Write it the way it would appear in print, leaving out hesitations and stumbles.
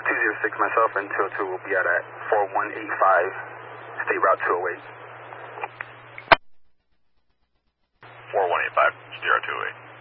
206 myself, and 202 will be out at 4185 State Route 208. 4185 Sierra 208.